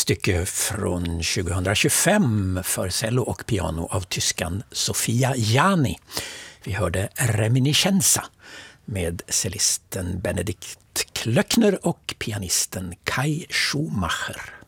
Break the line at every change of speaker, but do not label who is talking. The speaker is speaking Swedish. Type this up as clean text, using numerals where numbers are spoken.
stycke från 2025 för cello och piano av tyskan Sofia Jani. Vi hörde Reminiscenza med cellisten Benedikt Klöckner och pianisten Kai Schumacher.